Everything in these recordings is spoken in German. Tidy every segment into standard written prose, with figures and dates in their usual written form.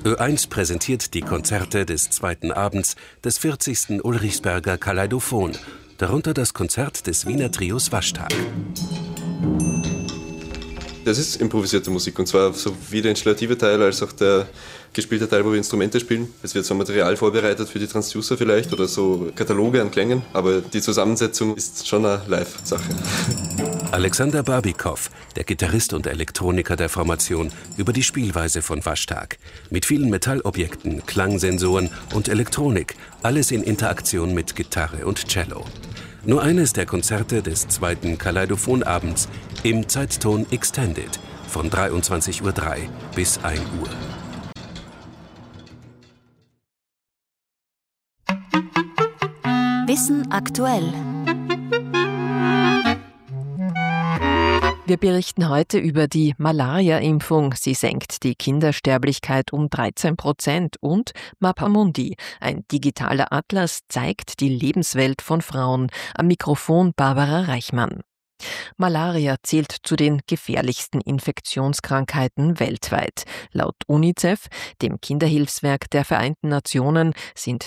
Ö1 präsentiert die Konzerte des zweiten Abends des 40. Ulrichsberger Kaleidophon, darunter das Konzert des Wiener Trios Waschtag. Das ist improvisierte Musik, und zwar sowie der installative Teil als auch der gespielte Teil, wo wir Instrumente spielen. Es wird so Material vorbereitet für die Transducer vielleicht oder so Kataloge an Klängen, aber die Zusammensetzung ist schon eine Live-Sache. Alexander Barbikow, der Gitarrist und Elektroniker der Formation, über die Spielweise von Waschtag. Mit vielen Metallobjekten, Klangsensoren und Elektronik, alles in Interaktion mit Gitarre und Cello. Nur eines der Konzerte des zweiten Kaleidophonabends im Zeitton Extended von 23:03 Uhr bis 1 Uhr. Wissen aktuell. Wir berichten heute über die Malaria-Impfung. Sie senkt die Kindersterblichkeit um 13% und Mappamundi, ein digitaler Atlas, zeigt die Lebenswelt von Frauen. Am Mikrofon Barbara Reichmann. Malaria zählt zu den gefährlichsten Infektionskrankheiten weltweit. Laut UNICEF, dem Kinderhilfswerk der Vereinten Nationen, sind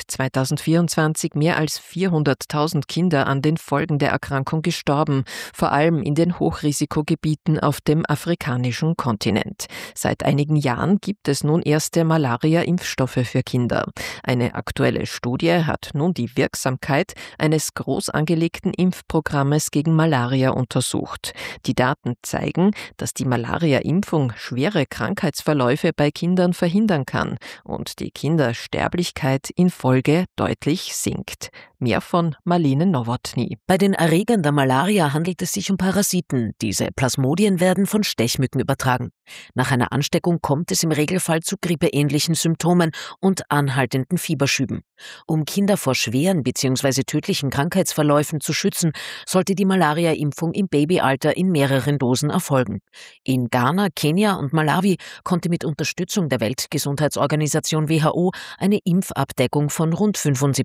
2024 mehr als 400.000 Kinder an den Folgen der Erkrankung gestorben, vor allem in den Hochrisikogebieten auf dem afrikanischen Kontinent. Seit einigen Jahren gibt es nun erste Malaria-Impfstoffe für Kinder. Eine aktuelle Studie hat nun die Wirksamkeit eines groß angelegten Impfprogrammes gegen Malaria untersucht. Die Daten zeigen, dass die Malaria-Impfung schwere Krankheitsverläufe bei Kindern verhindern kann und die Kindersterblichkeit in Folge deutlich sinkt. Mehr von Marlene Nowotny. Bei den Erregern der Malaria handelt es sich um Parasiten. Diese Plasmodien werden von Stechmücken übertragen. Nach einer Ansteckung kommt es im Regelfall zu grippeähnlichen Symptomen und anhaltenden Fieberschüben. Um Kinder vor schweren bzw. tödlichen Krankheitsverläufen zu schützen, sollte die Malaria-Impfung im Babyalter in mehreren Dosen erfolgen. In Ghana, Kenia und Malawi konnte mit Unterstützung der Weltgesundheitsorganisation WHO eine Impfabdeckung von rund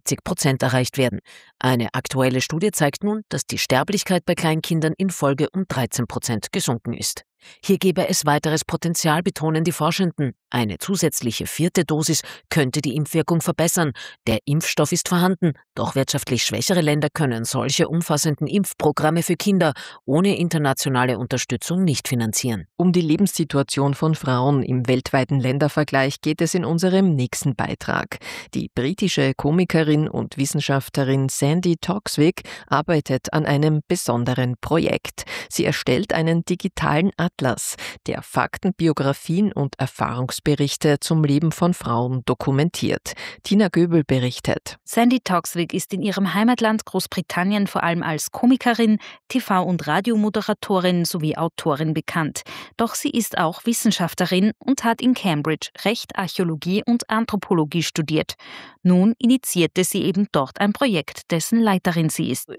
75% erreicht werden. Eine aktuelle Studie zeigt nun, dass die Sterblichkeit bei Kleinkindern in Folge um 13% gesunken ist. Hier gäbe es weiteres Potenzial, betonen die Forschenden. Eine zusätzliche 4. Dosis könnte die Impfwirkung verbessern. Der Impfstoff ist vorhanden, doch wirtschaftlich schwächere Länder können solche umfassenden Impfprogramme für Kinder ohne internationale Unterstützung nicht finanzieren. Um die Lebenssituation von Frauen im weltweiten Ländervergleich geht es in unserem nächsten Beitrag. Die britische Komikerin und Wissenschaftlerin Sandi Toksvig arbeitet an einem besonderen Projekt. Sie erstellt einen digitalen Atlas, der Fakten, Biografien und Erfahrungsberichte zum Leben von Frauen dokumentiert. Tina Göbel berichtet. Sandi Toksvig ist in ihrem Heimatland Großbritannien vor allem als Komikerin, TV- und Radiomoderatorin sowie Autorin bekannt. Doch sie ist auch Wissenschaftlerin und hat in Cambridge Recht, Archäologie und Anthropologie studiert. Nun initiierte sie eben dort ein Projekt, dessen Leiterin sie ist.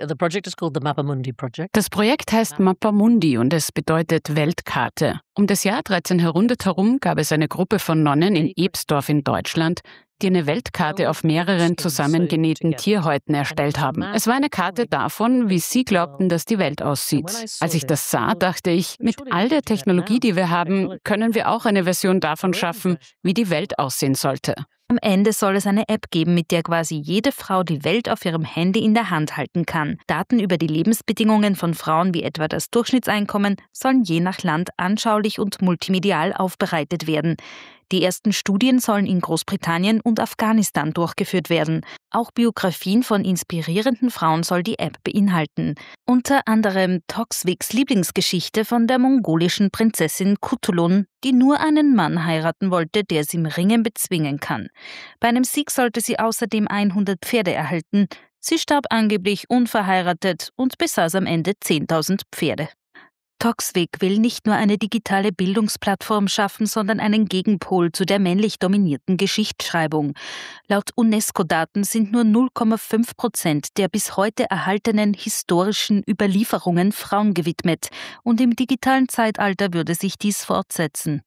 Das Projekt heißt Mappamundi und es bedeutet Weltkarte. Um das Jahr 1300 herum gab es eine Gruppe von Nonnen in Ebsdorf in Deutschland, die eine Weltkarte auf mehreren zusammengenähten Tierhäuten erstellt haben. Es war eine Karte davon, wie sie glaubten, dass die Welt aussieht. Als ich das sah, dachte ich, mit all der Technologie, die wir haben, können wir auch eine Version davon schaffen, wie die Welt aussehen sollte. Am Ende soll es eine App geben, mit der quasi jede Frau die Welt auf ihrem Handy in der Hand halten kann. Daten über die Lebensbedingungen von Frauen, wie etwa das Durchschnittseinkommen, sollen je nach Land anschaulich und multimedial aufbereitet werden. Die ersten Studien sollen in Großbritannien und Afghanistan durchgeführt werden. Auch Biografien von inspirierenden Frauen soll die App beinhalten. Unter anderem Toksvigs Lieblingsgeschichte von der mongolischen Prinzessin Kutulun, die nur einen Mann heiraten wollte, der sie im Ringen bezwingen kann. Bei einem Sieg sollte sie außerdem 100 Pferde erhalten. Sie starb angeblich unverheiratet und besaß am Ende 10.000 Pferde. Toksvig will nicht nur eine digitale Bildungsplattform schaffen, sondern einen Gegenpol zu der männlich dominierten Geschichtsschreibung. Laut UNESCO-Daten sind nur 0,5% der bis heute erhaltenen historischen Überlieferungen Frauen gewidmet. Und im digitalen Zeitalter würde sich dies fortsetzen.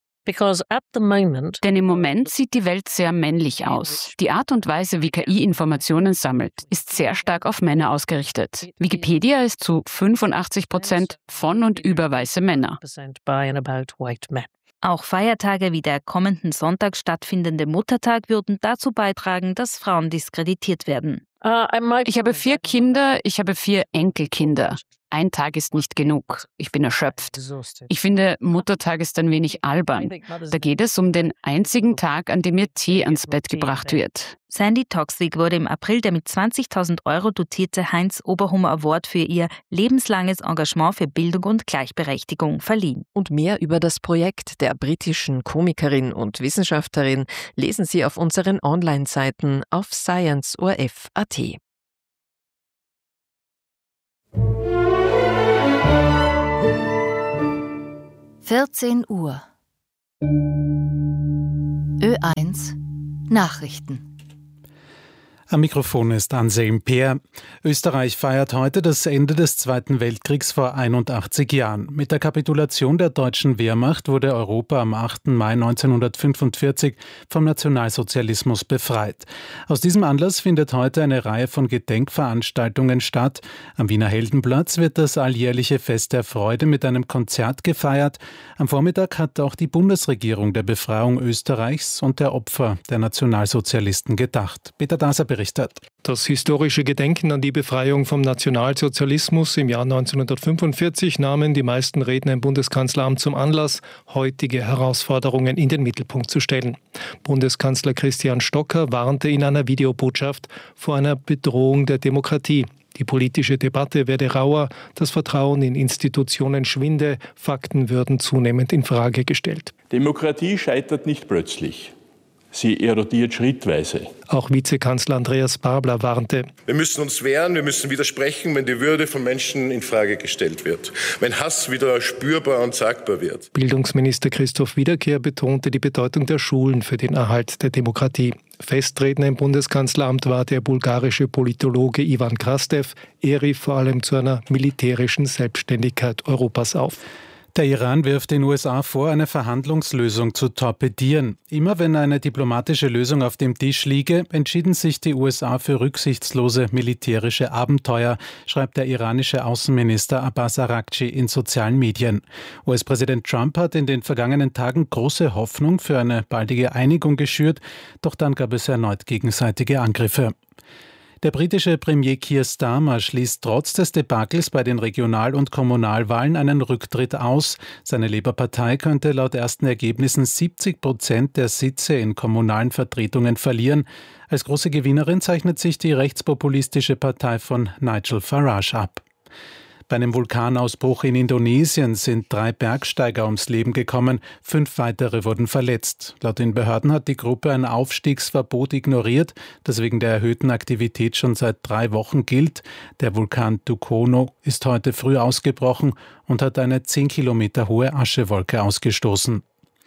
Denn im Moment sieht die Welt sehr männlich aus. Die Art und Weise, wie KI Informationen sammelt, ist sehr stark auf Männer ausgerichtet. Wikipedia ist zu 85% von und über weiße Männer. Auch Feiertage wie der kommenden Sonntag stattfindende Muttertag würden dazu beitragen, dass Frauen diskreditiert werden. Ich habe 4 Kinder, ich habe 4 Enkelkinder. Ein Tag ist nicht genug. Ich bin erschöpft. Ich finde, Muttertag ist ein wenig albern. Da geht es um den einzigen Tag, an dem mir Tee ans Bett gebracht wird. Sandy Toksvig wurde im April der mit 20.000 € dotierte Heinz-Oberhummer Award für ihr lebenslanges Engagement für Bildung und Gleichberechtigung verliehen. Und mehr über das Projekt der britischen Komikerin und Wissenschaftlerin lesen Sie auf unseren Online-Seiten auf science.orf.at. 14 Uhr. Ö1 Nachrichten. Am Mikrofon ist Anselm Peer. Österreich feiert heute das Ende des Zweiten Weltkriegs vor 81 Jahren. Mit der Kapitulation der deutschen Wehrmacht wurde Europa am 8. Mai 1945 vom Nationalsozialismus befreit. Aus diesem Anlass findet heute eine Reihe von Gedenkveranstaltungen statt. Am Wiener Heldenplatz wird das alljährliche Fest der Freude mit einem Konzert gefeiert. Am Vormittag hat auch die Bundesregierung der Befreiung Österreichs und der Opfer der Nationalsozialisten gedacht. Peter Daser berichtet. Das historische Gedenken an die Befreiung vom Nationalsozialismus im Jahr 1945 nahmen die meisten Redner im Bundeskanzleramt zum Anlass, heutige Herausforderungen in den Mittelpunkt zu stellen. Bundeskanzler Christian Stocker warnte in einer Videobotschaft vor einer Bedrohung der Demokratie. Die politische Debatte werde rauer, das Vertrauen in Institutionen schwinde, Fakten würden zunehmend in Frage gestellt. Demokratie scheitert nicht plötzlich. Sie erodiert schrittweise. Auch Vizekanzler Andreas Babler warnte. Wir müssen uns wehren, wir müssen widersprechen, wenn die Würde von Menschen in Frage gestellt wird. Wenn Hass wieder spürbar und sagbar wird. Bildungsminister Christoph Wiederkehr betonte die Bedeutung der Schulen für den Erhalt der Demokratie. Festredner im Bundeskanzleramt war der bulgarische Politologe Ivan Krastev. Er rief vor allem zu einer militärischen Selbstständigkeit Europas auf. Der Iran wirft den USA vor, eine Verhandlungslösung zu torpedieren. Immer wenn eine diplomatische Lösung auf dem Tisch liege, entschieden sich die USA für rücksichtslose militärische Abenteuer, schreibt der iranische Außenminister Abbas Araghchi in sozialen Medien. US-Präsident Trump hat in den vergangenen Tagen große Hoffnung für eine baldige Einigung geschürt, doch dann gab es erneut gegenseitige Angriffe. Der britische Premier Keir Starmer schließt trotz des Debakels bei den Regional- und Kommunalwahlen einen Rücktritt aus. Seine Labour-Partei könnte laut ersten Ergebnissen 70% der Sitze in kommunalen Vertretungen verlieren. Als große Gewinnerin zeichnet sich die rechtspopulistische Partei von Nigel Farage ab. Bei einem Vulkanausbruch in Indonesien sind 3 Bergsteiger ums Leben gekommen, 5 weitere wurden verletzt. Laut den Behörden hat die Gruppe ein Aufstiegsverbot ignoriert, das wegen der erhöhten Aktivität schon seit 3 Wochen gilt. Der Vulkan Dukono ist heute früh ausgebrochen und hat eine 10 Kilometer hohe Aschewolke ausgestoßen.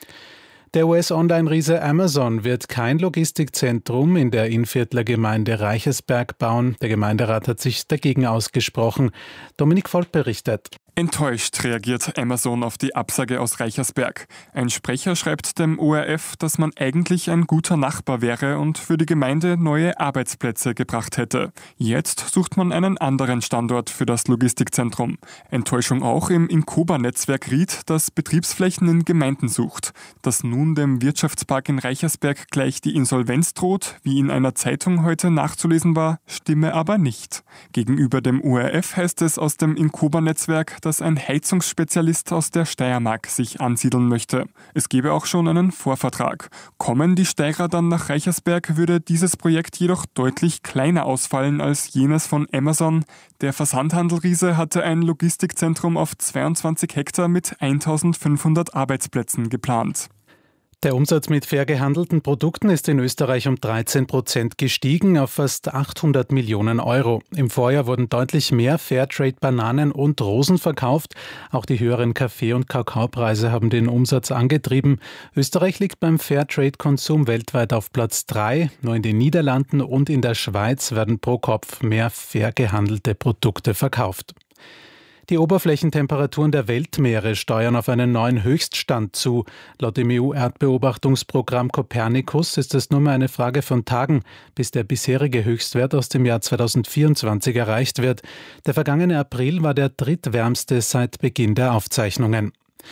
Der US-Online-Riese Amazon wird kein Logistikzentrum in der Innviertler Gemeinde Reichersberg bauen. Der Gemeinderat hat sich dagegen ausgesprochen. Dominik Volk berichtet. Enttäuscht reagiert Amazon auf die Absage aus Reichersberg. Ein Sprecher schreibt dem ORF, dass man eigentlich ein guter Nachbar wäre und für die Gemeinde neue Arbeitsplätze gebracht hätte. Jetzt sucht man einen anderen Standort für das Logistikzentrum. Enttäuschung auch im Incoba-Netzwerk Ried, das Betriebsflächen in Gemeinden sucht. Dass nun dem Wirtschaftspark in Reichersberg gleich die Insolvenz droht, wie in einer Zeitung heute nachzulesen war, stimme aber nicht. Gegenüber dem ORF heißt es aus dem Incoba-Netzwerk, dass ein Heizungsspezialist aus der Steiermark sich ansiedeln möchte. Es gebe auch schon einen Vorvertrag. Kommen die Steirer dann nach Reichersberg, würde dieses Projekt jedoch deutlich kleiner ausfallen als jenes von Amazon. Der Versandhandelriese hatte ein Logistikzentrum auf 22 Hektar mit 1500 Arbeitsplätzen geplant. Der Umsatz mit fair gehandelten Produkten ist in Österreich um 13% gestiegen auf fast 800 Millionen Euro. Im Vorjahr wurden deutlich mehr Fairtrade-Bananen und Rosen verkauft. Auch die höheren Kaffee- und Kakaopreise haben den Umsatz angetrieben. Österreich liegt beim Fairtrade-Konsum weltweit auf Platz 3. Nur in den Niederlanden und in der Schweiz werden pro Kopf mehr fair gehandelte Produkte verkauft. Die Oberflächentemperaturen der Weltmeere steuern auf einen neuen Höchststand zu. Laut dem EU-Erdbeobachtungsprogramm Copernicus ist es nur mehr eine Frage von Tagen, bis der bisherige Höchstwert aus dem Jahr 2024 erreicht wird. Der vergangene April war der drittwärmste seit Beginn der Aufzeichnungen.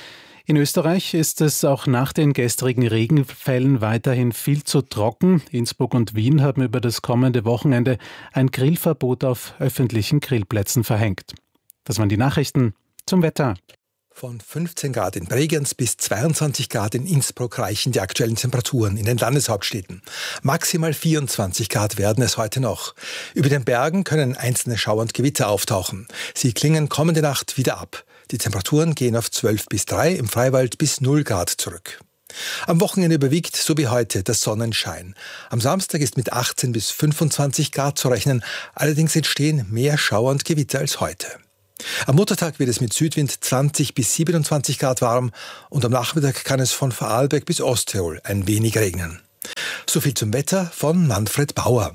In Österreich ist es auch nach den gestrigen Regenfällen weiterhin viel zu trocken. Innsbruck und Wien haben über das kommende Wochenende ein Grillverbot auf öffentlichen Grillplätzen verhängt. Das waren die Nachrichten. Zum Wetter. Von 15 Grad in Bregenz bis 22 Grad in Innsbruck reichen die aktuellen Temperaturen in den Landeshauptstädten. Maximal 24 Grad werden es heute noch. Über den Bergen können einzelne Schauer und Gewitter auftauchen. Sie klingen kommende Nacht wieder ab. Die Temperaturen gehen auf 12 bis 3, im Freiwald bis 0 Grad zurück. Am Wochenende überwiegt, so wie heute, der Sonnenschein. Am Samstag ist mit 18 bis 25 Grad zu rechnen. Allerdings entstehen mehr Schauer und Gewitter als heute. Am Muttertag wird es mit Südwind 20 bis 27 Grad warm und am Nachmittag kann es von Vorarlberg bis Osttirol ein wenig regnen. So viel zum Wetter von Manfred Bauer.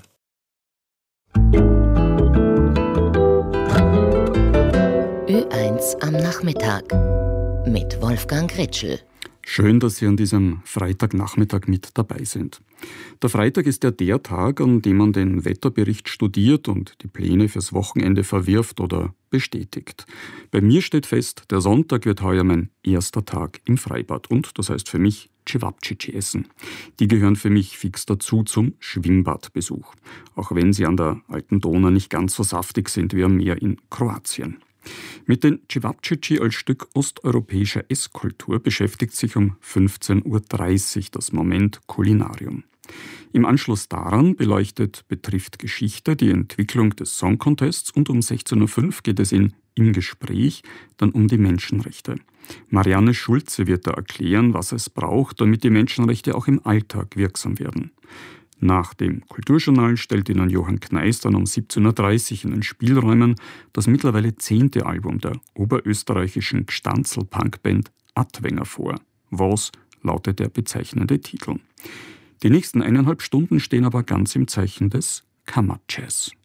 Ö1 am Nachmittag mit Wolfgang Ritschl. Schön, dass Sie an diesem Freitagnachmittag mit dabei sind. Der Freitag ist ja der Tag, an dem man den Wetterbericht studiert und die Pläne fürs Wochenende verwirft oder bestätigt. Bei mir steht fest, der Sonntag wird heuer mein erster Tag im Freibad und das heißt für mich Cevapcici essen. Die gehören für mich fix dazu zum Schwimmbadbesuch, auch wenn sie an der alten Donau nicht ganz so saftig sind wie am Meer in Kroatien. Mit den Cevapcici als Stück osteuropäischer Esskultur beschäftigt sich um 15.30 Uhr das Moment Kulinarium. Im Anschluss daran beleuchtet Betrifft Geschichte die Entwicklung des Song Contests und um 16.05 Uhr geht es in Im Gespräch dann um die Menschenrechte. Marianne Schulze wird da erklären, was es braucht, damit die Menschenrechte auch im Alltag wirksam werden. Nach dem Kulturjournal stellt Ihnen Johann Kneis dann um 17.30 Uhr in den Spielräumen das mittlerweile 10. Album der oberösterreichischen Gstanzl-Punkband Adwenger vor. Was lautet der bezeichnende Titel. Die nächsten 1,5 Stunden stehen aber ganz im Zeichen des Kammerjazz.